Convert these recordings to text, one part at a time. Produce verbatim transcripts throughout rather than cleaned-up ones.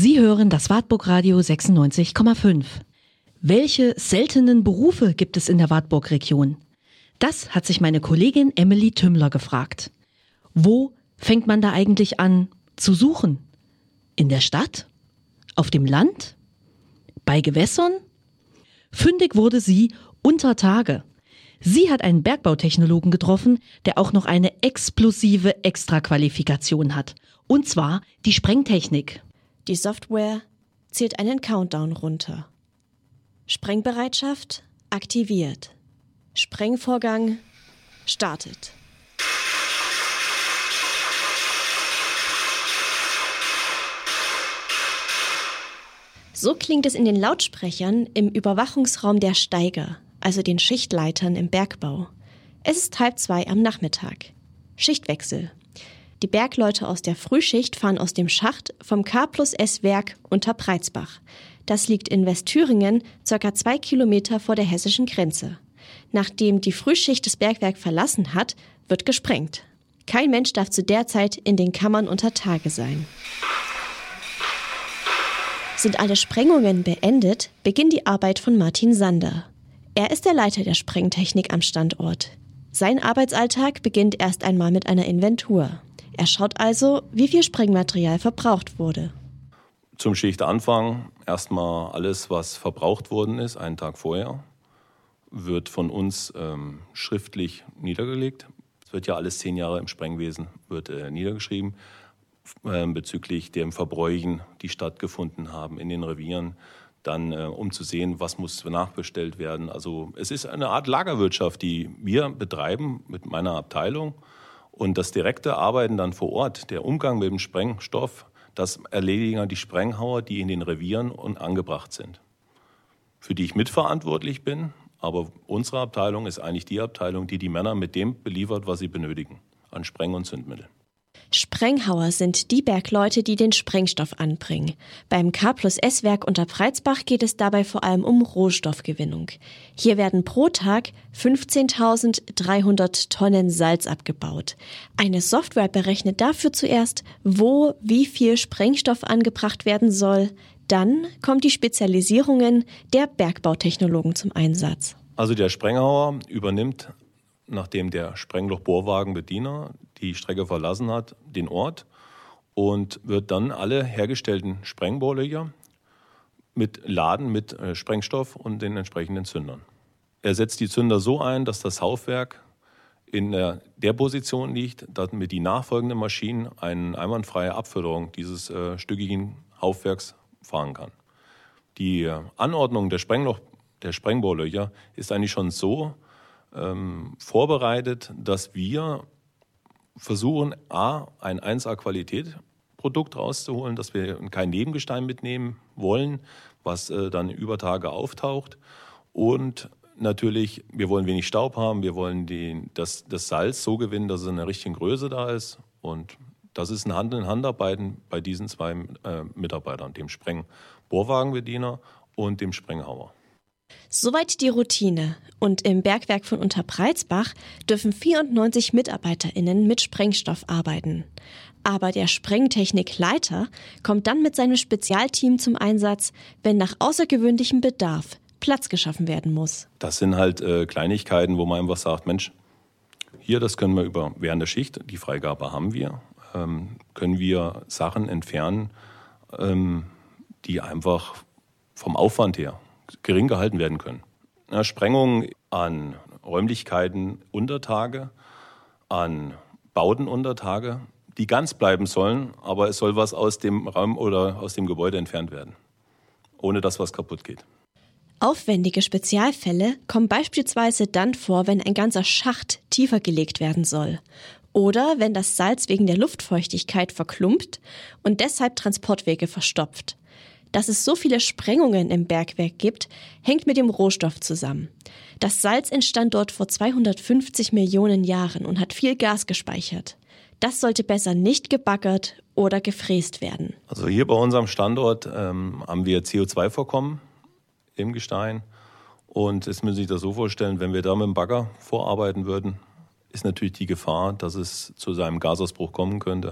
Sie hören das Wartburg-Radio sechsundneunzig Komma fünf. Welche seltenen Berufe gibt es in der Wartburg-Region? Das hat sich meine Kollegin Emily Tümmler gefragt. Wo fängt man da eigentlich an zu suchen? In der Stadt? Auf dem Land? Bei Gewässern? Fündig wurde sie unter Tage. Sie hat einen Bergbautechnologen getroffen, der auch noch eine explosive Extraqualifikation hat. Und zwar die Sprengtechnik. Die Software zählt einen Countdown runter. Sprengbereitschaft aktiviert. Sprengvorgang startet. So klingt es in den Lautsprechern im Überwachungsraum der Steiger, also den Schichtleitern im Bergbau. Es ist halb zwei am Nachmittag. Schichtwechsel. Die Bergleute aus der Frühschicht fahren aus dem Schacht vom K plus S Werk unter Preizbach. Das liegt in Westthüringen, circa zwei Kilometer vor der hessischen Grenze. Nachdem die Frühschicht das Bergwerk verlassen hat, wird gesprengt. Kein Mensch darf zu der Zeit in den Kammern unter Tage sein. Sind alle Sprengungen beendet, beginnt die Arbeit von Martin Sander. Er ist der Leiter der Sprengtechnik am Standort. Sein Arbeitsalltag beginnt erst einmal mit einer Inventur. Er schaut also, wie viel Sprengmaterial verbraucht wurde. Zum Schichtanfang erstmal alles, was verbraucht worden ist, einen Tag vorher, wird von uns ähm, schriftlich niedergelegt. Es wird ja alles zehn Jahre im Sprengwesen wird, äh, niedergeschrieben, äh, bezüglich den Verbräuchen, die stattgefunden haben in den Revieren. Dann, äh, um zu sehen, was muss nachbestellt werden. Also es ist eine Art Lagerwirtschaft, die wir betreiben mit meiner Abteilung. Und das direkte Arbeiten dann vor Ort, der Umgang mit dem Sprengstoff, das erledigen die Sprenghauer, die in den Revieren und angebracht sind. Für die ich mitverantwortlich bin, aber unsere Abteilung ist eigentlich die Abteilung, die die Männer mit dem beliefert, was sie benötigen, an Spreng- und Zündmitteln. Sprenghauer sind die Bergleute, die den Sprengstoff anbringen. Beim K plus S Werk unter Preizbach geht es dabei vor allem um Rohstoffgewinnung. Hier werden pro Tag fünfzehntausenddreihundert Tonnen Salz abgebaut. Eine Software berechnet dafür zuerst, wo wie viel Sprengstoff angebracht werden soll. Dann kommen die Spezialisierungen der Bergbautechnologen zum Einsatz. Also der Sprenghauer übernimmt, nachdem der Sprenglochbohrwagenbediener die Strecke verlassen hat, den Ort und wird dann alle hergestellten Sprengbohrlöcher mit laden mit äh, Sprengstoff und den entsprechenden Zündern. Er setzt die Zünder so ein, dass das Haufwerk in der, der Position liegt, damit die nachfolgenden Maschinen eine einwandfreie Abförderung dieses äh, stückigen Haufwerks fahren kann. Die äh, Anordnung der Sprengloch, der Sprengbohrlöcher ist eigentlich schon so ähm, vorbereitet, dass wir versuchen, A, ein eins A-Qualität-Produkt rauszuholen, dass wir kein Nebengestein mitnehmen wollen, was äh, dann über Tage auftaucht. Und natürlich, wir wollen wenig Staub haben, wir wollen die, das, das Salz so gewinnen, dass es in der richtigen Größe da ist. Und das ist ein Hand-in-Hand-Arbeiten bei diesen zwei äh, Mitarbeitern, dem Sprengbohrwagenbediener und dem Sprenghauer. Soweit die Routine. Und im Bergwerk von Unterpreizbach dürfen vierundneunzig MitarbeiterInnen mit Sprengstoff arbeiten. Aber der Sprengtechnikleiter kommt dann mit seinem Spezialteam zum Einsatz, wenn nach außergewöhnlichem Bedarf Platz geschaffen werden muss. Das sind halt äh, Kleinigkeiten, wo man einfach sagt, Mensch, hier, das können wir über während der Schicht, die Freigabe haben wir, ähm, können wir Sachen entfernen, ähm, die einfach vom Aufwand her gering gehalten werden können. Ja, Sprengungen an Räumlichkeiten unter Tage, an Bauten unter Tage, die ganz bleiben sollen, aber es soll was aus dem Raum oder aus dem Gebäude entfernt werden, ohne dass was kaputt geht. Aufwendige Spezialfälle kommen beispielsweise dann vor, wenn ein ganzer Schacht tiefer gelegt werden soll. Oder wenn das Salz wegen der Luftfeuchtigkeit verklumpt und deshalb Transportwege verstopft. Dass es so viele Sprengungen im Bergwerk gibt, hängt mit dem Rohstoff zusammen. Das Salz entstand dort vor zweihundertfünfzig Millionen Jahren und hat viel Gas gespeichert. Das sollte besser nicht gebaggert oder gefräst werden. Also hier bei unserem Standort ähm, haben wir C O zwei Vorkommen im Gestein. Und jetzt müssen Sie sich das so vorstellen, wenn wir da mit dem Bagger vorarbeiten würden, ist natürlich die Gefahr, dass es zu seinem Gasausbruch kommen könnte.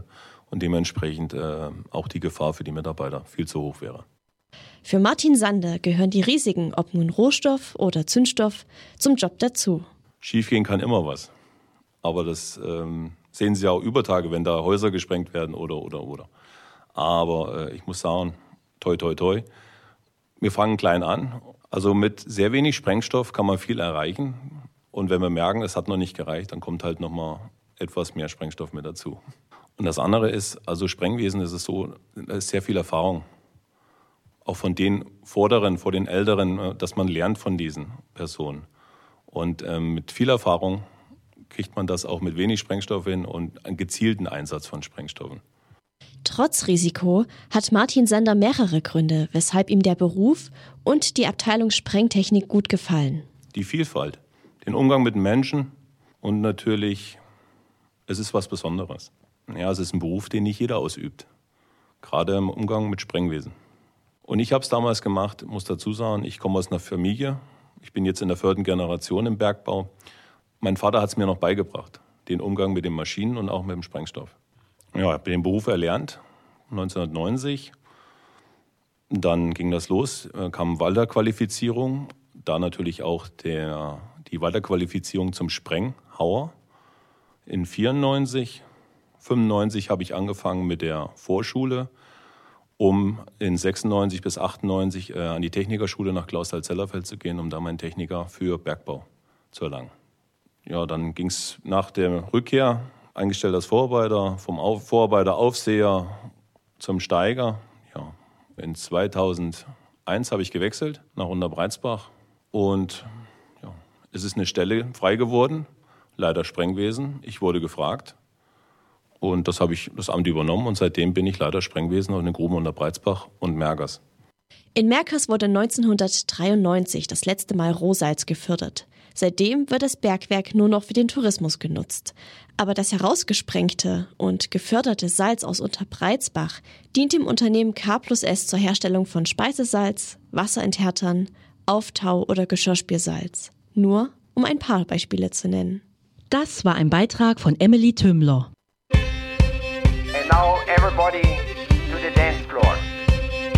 und dementsprechend äh, auch die Gefahr für die Mitarbeiter viel zu hoch wäre. Für Martin Sander gehören die Risiken, ob nun Rohstoff oder Zündstoff, zum Job dazu. Schiefgehen kann immer was, aber das ähm, sehen Sie auch über Tage, wenn da Häuser gesprengt werden oder, oder, oder. Aber äh, ich muss sagen, toi, toi, toi, wir fangen klein an. Also mit sehr wenig Sprengstoff kann man viel erreichen. Und wenn wir merken, es hat noch nicht gereicht, dann kommt halt noch mal etwas mehr Sprengstoff mit dazu. Und das andere ist, also Sprengwesen ist es so, da ist sehr viel Erfahrung. Auch von den Vorderen, vor den Älteren, dass man lernt von diesen Personen. Und ähm, mit viel Erfahrung kriegt man das auch mit wenig Sprengstoff hin und einen gezielten Einsatz von Sprengstoffen. Trotz Risiko hat Martin Sander mehrere Gründe, weshalb ihm der Beruf und die Abteilung Sprengtechnik gut gefallen. Die Vielfalt, den Umgang mit Menschen und natürlich, es ist was Besonderes. Ja, es ist ein Beruf, den nicht jeder ausübt, gerade im Umgang mit Sprengwesen. Und ich habe es damals gemacht, muss dazu sagen, ich komme aus einer Familie, ich bin jetzt in der vierten Generation im Bergbau. Mein Vater hat es mir noch beigebracht, den Umgang mit den Maschinen und auch mit dem Sprengstoff. Ja, ich habe den Beruf erlernt, neunzehnhundertneunzig. Dann ging das los, kam Walter-Qualifizierung, da natürlich auch der, die Walter-Qualifizierung zum Sprenghauer in vierundneunzig. fünfundneunzig habe ich angefangen mit der Vorschule, um in sechsundneunzig bis achtundneunzig äh, an die Technikerschule nach Clausthal-Zellerfeld zu gehen, um da meinen Techniker für Bergbau zu erlangen. Ja, dann ging es nach der Rückkehr, eingestellt als Vorarbeiter, vom Auf- Vorarbeiter Aufseher zum Steiger. Ja, in zweitausendeins habe ich gewechselt nach Unterbreizbach und ja, es ist eine Stelle frei geworden, Leiter Sprengwesen. Ich wurde gefragt und das habe ich das Amt übernommen und seitdem bin ich Leiter Sprengwesen in den Gruben Unterbreizbach und Mergers. In Mergers wurde neunzehnhundertdreiundneunzig das letzte Mal Rohsalz gefördert. Seitdem wird das Bergwerk nur noch für den Tourismus genutzt. Aber das herausgesprengte und geförderte Salz aus Unterbreizbach dient dem Unternehmen K plus S zur Herstellung von Speisesalz, Wasserenthärtern, Auftau- oder Geschirrspülsalz. Nur um ein paar Beispiele zu nennen. Das war ein Beitrag von Emily Tümmler. And now everybody to the dance.